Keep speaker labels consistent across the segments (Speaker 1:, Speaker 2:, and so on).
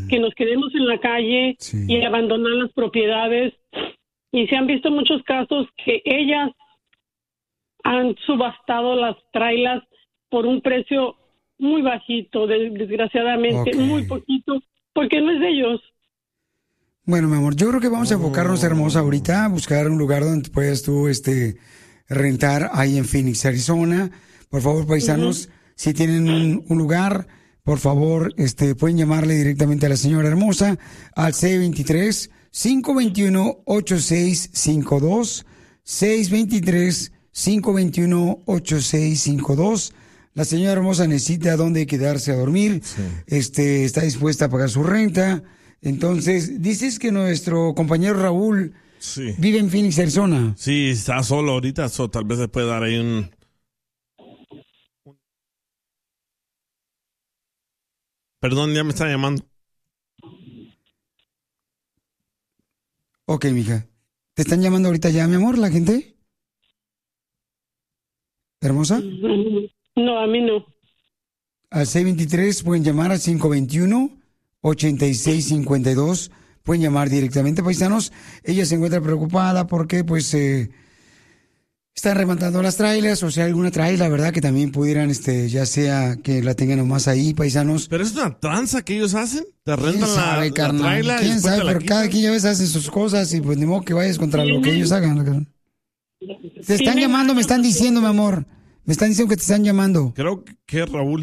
Speaker 1: que nos quedemos en la calle y abandonar las propiedades. Y se han visto muchos casos que ellas han subastado las trailers por un precio muy bajito, desgraciadamente, muy poquito, porque no es de ellos.
Speaker 2: Bueno, mi amor, yo creo que vamos a enfocarnos, hermosa, ahorita, a buscar un lugar donde puedas tú rentar ahí en Phoenix, Arizona. Por favor, paisanos, si tienen un lugar, por favor, pueden llamarle directamente a la señora hermosa al 623-521-8652, 623-521-8652. La señora hermosa necesita dónde quedarse a dormir, está dispuesta a pagar su renta. Entonces, dices que nuestro compañero Raúl vive en Phoenix, Arizona.
Speaker 3: Sí, está solo ahorita, tal vez le puede dar ahí un... Perdón, ya me está llamando.
Speaker 2: Ok, mija. ¿Te están llamando ahorita ya, mi amor, la gente? ¿Hermosa?
Speaker 1: No, a mí no.
Speaker 2: Al 623 pueden llamar al 521-8652. Pueden llamar directamente, paisanos. Ella se encuentra preocupada porque, pues, están rematando las trailers, o sea, alguna trailer, ¿verdad? Que también pudieran, ya sea que la tengan nomás ahí, paisanos.
Speaker 3: ¿Pero es una tranza que ellos hacen? ¿Te rentan la trailer?
Speaker 2: ¿Quién sabe? Pero cada quien ya ves hace sus cosas y pues ni modo que vayas contra lo que ellos hagan. Te están llamando, me están diciendo, mi amor. Me están diciendo que te están llamando.
Speaker 3: Creo que es Raúl.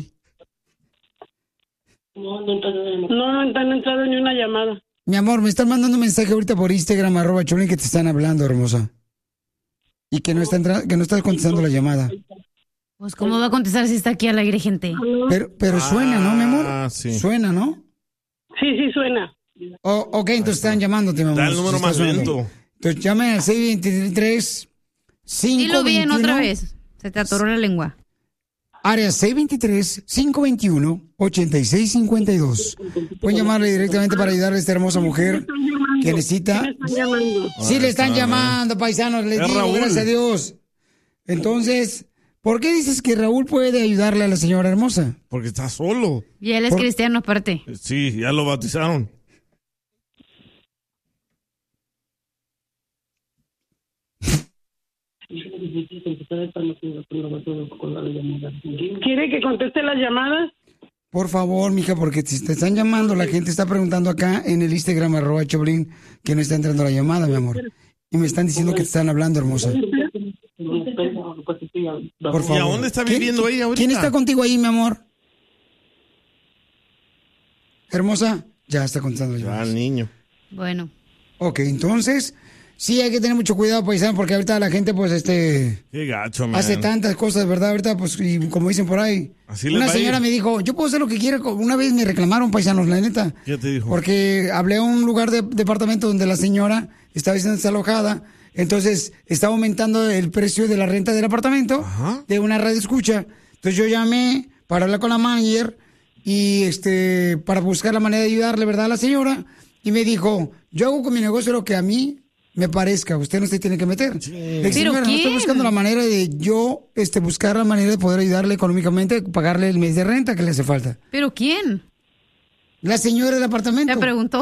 Speaker 1: No han entrado ni una llamada.
Speaker 2: Mi amor, me están mandando un mensaje ahorita por Instagram, @Choplin, que te están hablando, hermosa. Y que no estás contestando la llamada.
Speaker 4: Pues, ¿cómo va a contestar si está aquí al aire, gente?
Speaker 2: Pero suena, ¿no, mi amor?
Speaker 3: Sí.
Speaker 2: Suena, ¿no?
Speaker 1: Sí, suena.
Speaker 2: Ok, entonces están llamándote, mi amor.
Speaker 3: Da el número más lento.
Speaker 2: Entonces llamen al 623-521.
Speaker 4: Dilo bien otra vez. Se te atoró la lengua.
Speaker 2: Área 623-521-8652. Pueden llamarle directamente para ayudarle a esta hermosa mujer que necesita. Sí, le están llamando, paisanos, les digo, Raúl. Gracias a Dios. Entonces, ¿por qué dices que Raúl puede ayudarle a la señora hermosa?
Speaker 3: Porque está solo.
Speaker 4: Y él es cristiano aparte.
Speaker 3: Sí, ya lo bautizaron.
Speaker 1: ¿Quiere que conteste las llamadas?
Speaker 2: Por favor, mija, porque te están llamando, la gente está preguntando acá en el Instagram @Choplin que no está entrando la llamada, mi amor. Y me están diciendo que te están hablando, hermosa. Por favor.
Speaker 3: ¿Y a dónde está viviendo ella ahorita?
Speaker 2: ¿Quién está contigo ahí, mi amor? Hermosa, ya está contestando la llamada.
Speaker 3: Al niño.
Speaker 4: Bueno.
Speaker 2: Ok, entonces, sí hay que tener mucho cuidado, paisano, porque ahorita la gente, pues,
Speaker 3: Qué gacho, man.
Speaker 2: hace tantas cosas, ¿verdad? Ahorita, pues, y como dicen por ahí. Una señora me dijo, yo puedo hacer lo que quiera. Una vez me reclamaron, paisanos, la neta.
Speaker 3: ¿Qué te dijo?
Speaker 2: Porque hablé a un lugar de departamento donde la señora estaba siendo desalojada. Entonces, estaba aumentando el precio de la renta del apartamento.
Speaker 3: Ajá.
Speaker 2: De una radio escucha. Entonces, yo llamé para hablar con la manager y, para buscar la manera de ayudarle, ¿verdad? A la señora. Y me dijo, yo hago con mi negocio lo que a mí me parezca, usted no se tiene que meter.
Speaker 3: Sí.
Speaker 2: Le dije, señora, no estoy buscando la manera de yo, buscar la manera de poder ayudarle económicamente, pagarle el mes de renta que le hace falta.
Speaker 4: ¿Pero quién?
Speaker 2: La señora del apartamento.
Speaker 4: Me preguntó.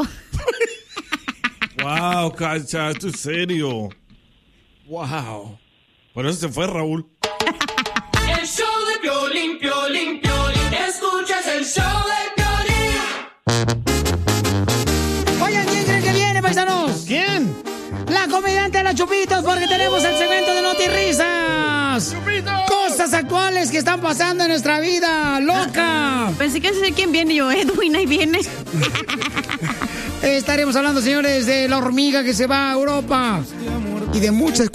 Speaker 3: Wow, Cacha, esto es serio. Wow. Por eso se fue Raúl.
Speaker 5: El show de Piolín, Piolín, Piolín. Escuchas el show de Piolín.
Speaker 2: Oigan, ¿quién creen que viene, paisanos?
Speaker 3: ¿Quién?
Speaker 2: La comediante de los Chupitos, porque tenemos el segmento de Notirrisas.
Speaker 3: ¡Chupitos!
Speaker 2: Cosas actuales que están pasando en nuestra vida, loca.
Speaker 4: Pensé que sé quién viene. Yo, Edwin, ahí viene.
Speaker 2: Estaremos hablando, señores, de la hormiga que se va a Europa y de muchas